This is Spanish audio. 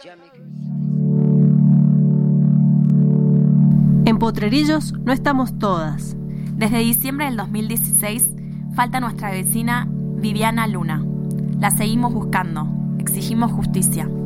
En Potrerillos no estamos todas. Desde diciembre del 2016 falta nuestra vecina Viviana Luna. La seguimos buscando. Exigimos justicia.